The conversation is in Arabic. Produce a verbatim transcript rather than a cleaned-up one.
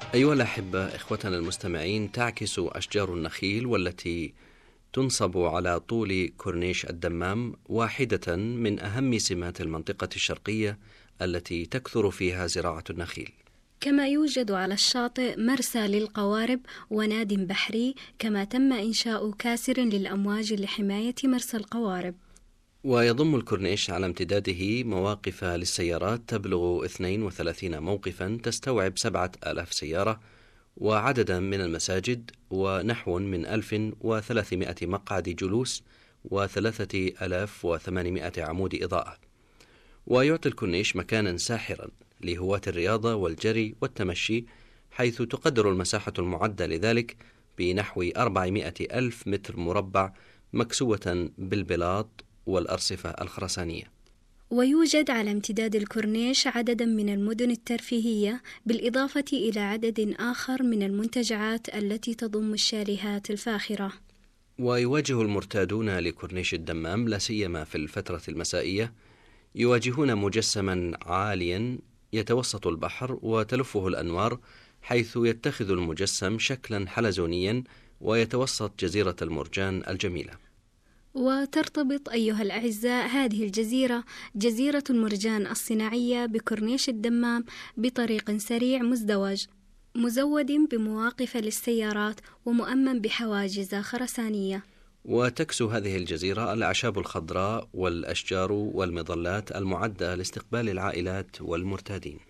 أيها الأحبة، إخوتنا المستمعين، تعكس أشجار النخيل والتي تنصب على طول كورنيش الدمام واحدة من أهم سمات المنطقة الشرقية التي تكثر فيها زراعة النخيل. كما يوجد على الشاطئ مرسى للقوارب وناد بحري، كما تم إنشاء كاسر للأمواج لحماية مرسى القوارب. ويضم الكورنيش على امتداده مواقف للسيارات تبلغ اثنين وثلاثين موقفا تستوعب سبعة آلاف سيارة، وعددا من المساجد، ونحو من ألف وثلاثمائة مقعد جلوس، وثلاثة آلاف وثمانمائة عمود إضاءة. ويعطي الكورنيش مكانا ساحرا لهواة الرياضة والجري والتمشي، حيث تقدر المساحة المعدة لذلك بنحو أربعمائة ألف متر مربع، مكسوة بالبلاط والأرصفة الخرسانية. ويوجد على امتداد الكورنيش عددا من المدن الترفيهية، بالإضافة إلى عدد آخر من المنتجعات التي تضم الشاليهات الفاخرة. ويواجه المرتادون لكورنيش الدمام، لا سيما في الفترة المسائية، يواجهون مجسما عاليا يتوسط البحر وتلفه الأنوار، حيث يتخذ المجسم شكلا حلزونيا ويتوسط جزيرة المرجان الجميلة. وترتبط أيها الأعزاء هذه الجزيرة، جزيرة المرجان الصناعية، بكورنيش الدمام بطريق سريع مزدوج، مزود بمواقف للسيارات ومؤمن بحواجز خرسانية. وتكسو هذه الجزيرة الأعشاب الخضراء والأشجار والمظلات المعدة لاستقبال العائلات والمرتادين.